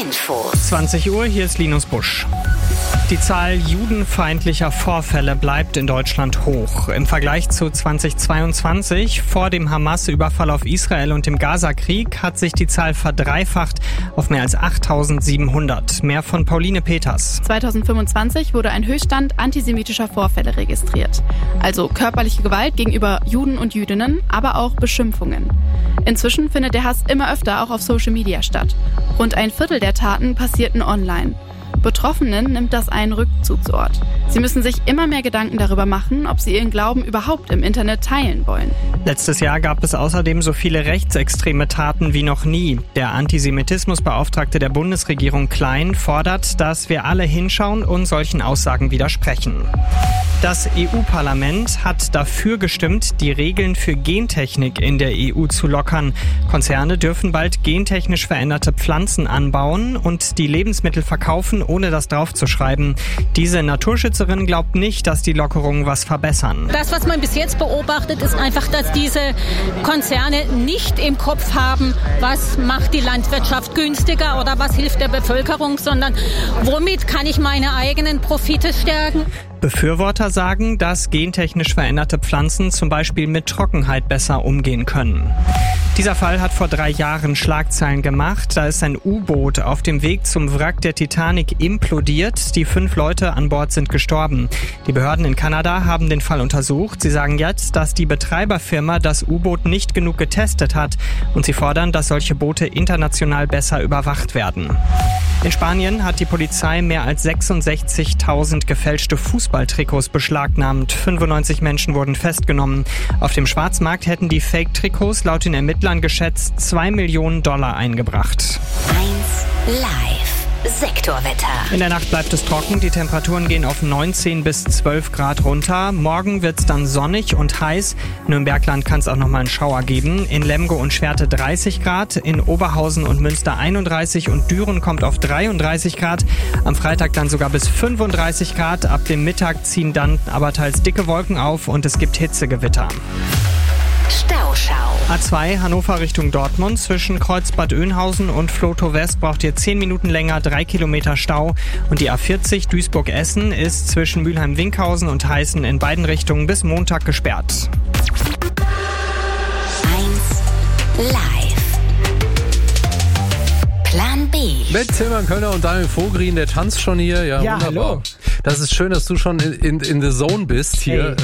Infos. 20 Uhr, hier ist Linus Busch. Die Zahl judenfeindlicher Vorfälle bleibt in Deutschland hoch. Im Vergleich zu 2022, vor dem Hamas-Überfall auf Israel und dem Gaza-Krieg, hat sich die Zahl verdreifacht auf mehr als 8.700. Mehr von Pauline Peters. 2025 wurde ein Höchststand antisemitischer Vorfälle registriert. Also körperliche Gewalt gegenüber Juden und Jüdinnen, aber auch Beschimpfungen. Inzwischen findet der Hass immer öfter auch auf Social Media statt. Rund ein Viertel der Taten passierten online. Betroffenen nimmt das einen Rückzugsort. Sie müssen sich immer mehr Gedanken darüber machen, ob sie ihren Glauben überhaupt im Internet teilen wollen. Letztes Jahr gab es außerdem so viele rechtsextreme Taten wie noch nie. Der Antisemitismusbeauftragte der Bundesregierung Klein fordert, dass wir alle hinschauen und solchen Aussagen widersprechen. Das EU-Parlament hat dafür gestimmt, die Regeln für Gentechnik in der EU zu lockern. Konzerne dürfen bald gentechnisch veränderte Pflanzen anbauen und die Lebensmittel verkaufen, ohne das draufzuschreiben. Diese Naturschützerin glaubt nicht, dass die Lockerungen was verbessern. Das, was man bis jetzt beobachtet, ist einfach, dass diese Konzerne nicht im Kopf haben, was macht die Landwirtschaft günstiger oder was hilft der Bevölkerung, sondern womit kann ich meine eigenen Profite stärken. Befürworter sagen, dass gentechnisch veränderte Pflanzen zum Beispiel mit Trockenheit besser umgehen können. Dieser Fall hat vor 3 Jahren Schlagzeilen gemacht. Da ist ein U-Boot auf dem Weg zum Wrack der Titanic implodiert. Die 5 Leute an Bord sind gestorben. Die Behörden in Kanada haben den Fall untersucht. Sie sagen jetzt, dass die Betreiberfirma das U-Boot nicht genug getestet hat. Und sie fordern, dass solche Boote international besser überwacht werden. In Spanien hat die Polizei mehr als 66.000 gefälschte Fußballtrikots beschlagnahmt. 95 Menschen wurden festgenommen. Auf dem Schwarzmarkt hätten die Fake-Trikots laut den Ermittlern geschätzt $2 Millionen eingebracht. 1 Live. Sektorwetter. In der Nacht bleibt es trocken, die Temperaturen gehen auf 19 bis 12 Grad runter. Morgen wird es dann sonnig und heiß. Nur im Bergland kann es auch nochmal einen Schauer geben. In Lemgo und Schwerte 30 Grad, in Oberhausen und Münster 31 und Düren kommt auf 33 Grad. Am Freitag dann sogar bis 35 Grad. Ab dem Mittag ziehen dann aber teils dicke Wolken auf und es gibt Hitzegewitter. Stauschau. A2 Hannover Richtung Dortmund. Zwischen Kreuzbad Oeynhausen und Vlotho West braucht ihr 10 Minuten länger, 3 Kilometer Stau. Und die A40 Duisburg-Essen ist zwischen Mülheim-Winkhausen und Heißen in beiden Richtungen bis Montag gesperrt. 1 Live. Plan B. Mit Tilman Könner und Daniel Vogrin, der tanzt schon hier. Ja, wunderbar. Hallo. Das ist schön, dass du schon in the Zone bist hier.